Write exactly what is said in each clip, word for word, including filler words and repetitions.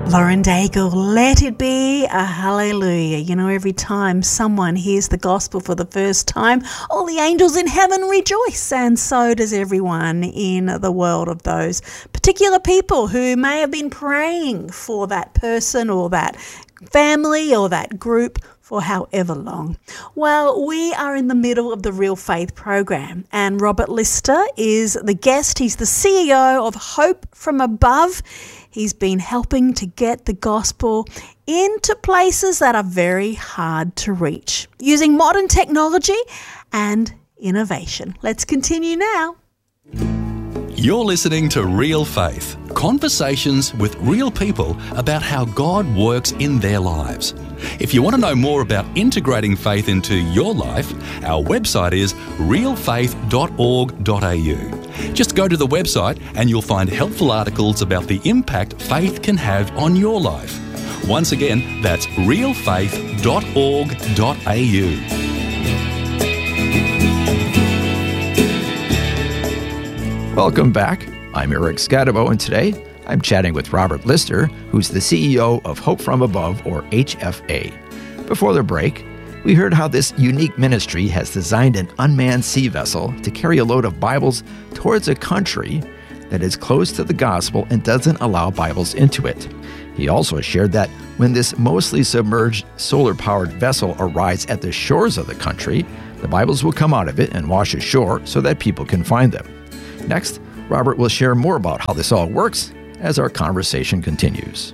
Lauren Daigle, let it be a hallelujah. You know, every time someone hears the gospel for the first time, all the angels in heaven rejoice, and so does everyone in the world of those particular people who may have been praying for that person or that family or that group for however long. Well, we are in the middle of the Real Faith program, and Robert Lister is the guest. He's the C E O of Hope from Above. He's been helping to get the gospel into places that are very hard to reach, using modern technology and innovation. Let's continue now. You're listening to Real Faith, conversations with real people about how God works in their lives. If you want to know more about integrating faith into your life, our website is real faith dot org dot a u. Just go to the website and you'll find helpful articles about the impact faith can have on your life. Once again, that's real faith dot org dot a u. Welcome back. I'm Eric Scadabo, and today I'm chatting with Robert Lister, who's the C E O of Hope from Above, or H F A. Before the break, we heard how this unique ministry has designed an unmanned sea vessel to carry a load of Bibles towards a country that is close to the gospel and doesn't allow Bibles into it. He also shared that when this mostly submerged solar-powered vessel arrives at the shores of the country, the Bibles will come out of it and wash ashore so that people can find them. Next, Robert will share more about how this all works as our conversation continues.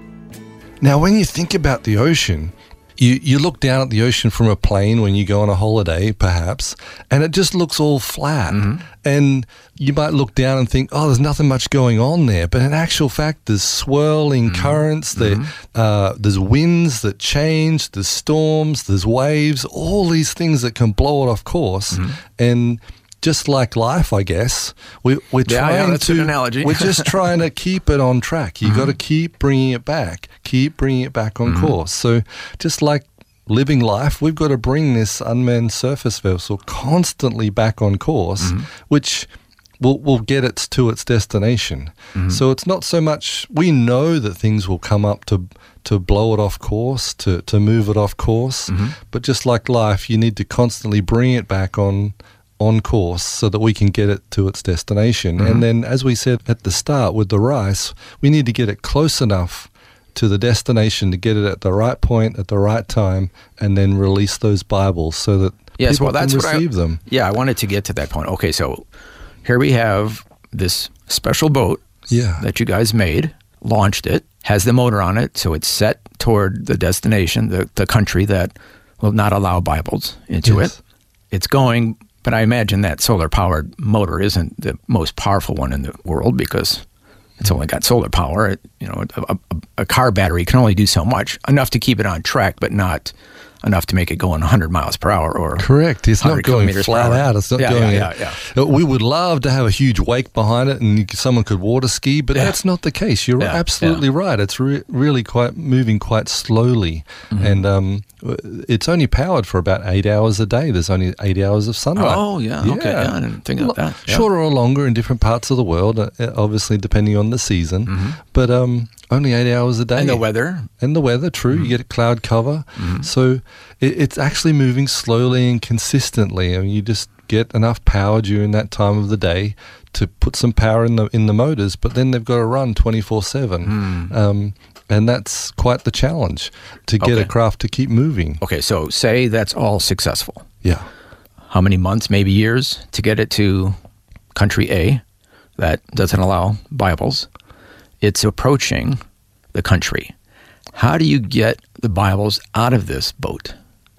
Now, when you think about the ocean, you, you look down at the ocean from a plane when you go on a holiday, perhaps, and it just looks all flat. Mm-hmm. And you might look down and think, oh, there's nothing much going on there. But in actual fact, there's swirling mm-hmm. currents, there, mm-hmm. uh, there's winds that change, there's storms, there's waves, all these things that can blow it off course. Mm-hmm. And just like life, I guess, we, we're yeah, trying yeah, that's to. an analogy. We're just trying to keep it on track. You mm-hmm. got to keep bringing it back, keep bringing it back on mm-hmm. course. So, just like living life, we've got to bring this unmanned surface vessel constantly back on course, mm-hmm. which will will get it to its destination. Mm-hmm. So it's not so much we know that things will come up to to blow it off course, to to move it off course, mm-hmm. but just like life, you need to constantly bring it back on. on course so that we can get it to its destination. Mm-hmm. And then, as we said at the start with the rice, we need to get it close enough to the destination to get it at the right point at the right time, and then release those Bibles so that yes, people well, that's can receive what I, them. Yeah, I wanted to get to that point. Okay, so here we have this special boat yeah. that you guys made, launched it, has the motor on it, so it's set toward the destination, the, the country that will not allow Bibles into yes. it. It's going... But I imagine that solar-powered motor isn't the most powerful one in the world because it's only got solar power. It, you know, a, a, a car battery can only do so much, enough to keep it on track, but not enough to make it go one hundred miles per hour or correct. It's not going flat out. It's not yeah, going. Yeah, yeah, yeah. We would love to have a huge wake behind it, and someone could water ski, but yeah. that's not the case. You're yeah, absolutely yeah. right. It's re- really quite moving quite slowly, mm-hmm. and um, it's only powered for about eight hours a day. There's only eight hours of sunlight. Oh, yeah. yeah. Okay. Yeah, I didn't think of that. Yeah. Shorter or longer in different parts of the world, obviously depending on the season, mm-hmm. but um, only eight hours a day. And the weather. And the weather, true. Mm-hmm. You get a cloud cover. Mm-hmm. So it, it's actually moving slowly and consistently. I mean, you just get enough power during that time of the day to put some power in the in the motors, but then they've got to run twenty-four seven. Mm. Um, and that's quite the challenge to get okay. a craft to keep moving. Okay, so say that's all successful. Yeah. How many months, maybe years, to get it to country A that doesn't allow Bibles? It's approaching the country. How do you get the Bibles out of this boat?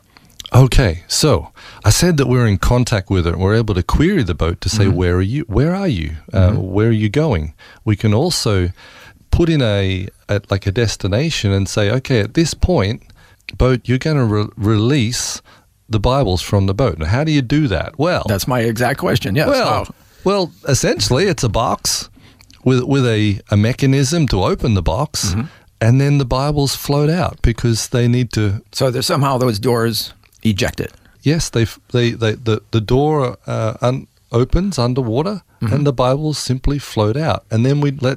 Okay, so I said that we're in contact with it and we're able to query the boat to say, mm-hmm. where are you? Where are you? Mm-hmm. Uh, where are you going? We can also put in a, a like a destination and say, okay, at this point, boat, you're going to re- release the Bibles from the boat. Now, how do you do that? Well, that's my exact question. Yes. Well, wow. well, essentially, it's a box with with a, a mechanism to open the box, mm-hmm. and then the Bibles float out because they need to. So there's somehow those doors eject it. Yes, they they, they the the door uh, un, opens underwater, mm-hmm. and the Bibles simply float out, and then we let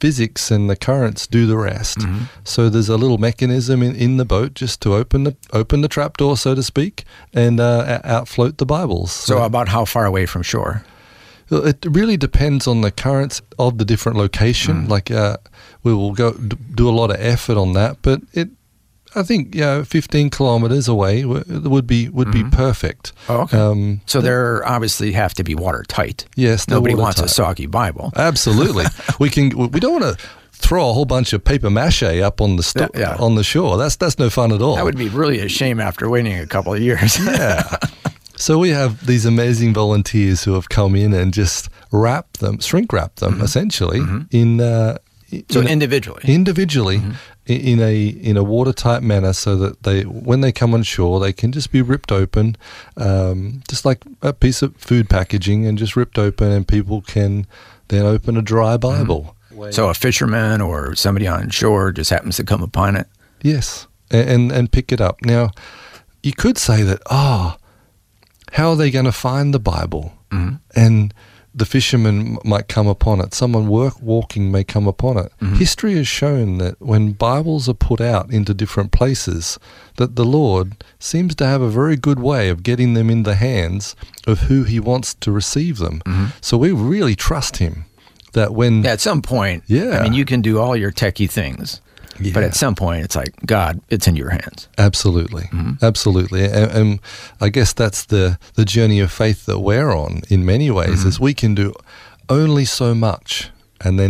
physics and the currents do the rest. Mm-hmm. So there's a little mechanism in, in the boat just to open the open the trapdoor, so to speak, and uh, outfloat the Bibles. So, so about how far away from shore? It really depends on the currents of the different location. Mm. Like uh, we will go do a lot of effort on that, but it. I think yeah, fifteen kilometers away would be would mm-hmm. be perfect. Oh, okay. Um, so there obviously have to be watertight. Yes, nobody wants a soggy Bible. Absolutely, we can. We don't want to throw a whole bunch of paper mache up on the sto- yeah, yeah. on the shore. That's that's no fun at all. That would be really a shame after waiting a couple of years. Yeah. So we have these amazing volunteers who have come in and just wrap them, shrink wrap them, mm-hmm. essentially mm-hmm. in. Uh, so in individually, individually. Mm-hmm. in a in a watertight manner, so that they when they come on shore they can just be ripped open, um, just like a piece of food packaging, and just ripped open, and people can then open a dry Bible. Mm-hmm. So a fisherman or somebody on shore just happens to come upon it. Yes, and and, and pick it up. Now, you could say that, oh, how are they going to find the Bible? Mm-hmm. And the fisherman might come upon it. Someone work walking may come upon it. Mm-hmm. History has shown that when Bibles are put out into different places, that the Lord seems to have a very good way of getting them in the hands of who He wants to receive them. Mm-hmm. So we really trust Him that when... Yeah, at some point, yeah. I mean, you can do all your techie things, yeah. but at some point it's like, God, it's in your hands. Absolutely. Mm-hmm. Absolutely. And, and I guess that's the, the journey of faith that we're on in many ways, mm-hmm. is we can do only so much, and then